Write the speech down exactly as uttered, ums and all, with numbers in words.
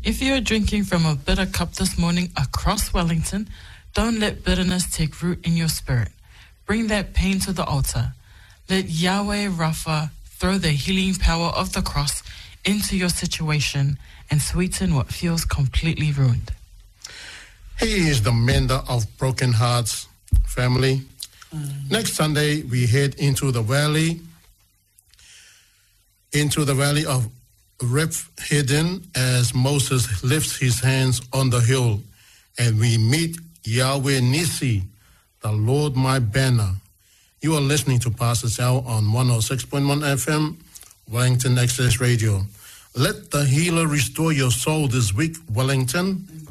If you are drinking from a bitter cup this morning across Wellington, don't let bitterness take root in your spirit. Bring that pain to the altar. Let Yahweh Rapha throw the healing power of the cross into your situation and sweeten what feels completely ruined. He is the mender of broken hearts, family. Mm. Next Sunday, we head into the valley, into the valley of Rephidim as Moses lifts his hands on the hill, and we meet Yahweh Nissi, the Lord my banner. You are listening to Pastor Sal on one oh six point one F M, Wellington Access Radio. Let the healer restore your soul this week, Wellington.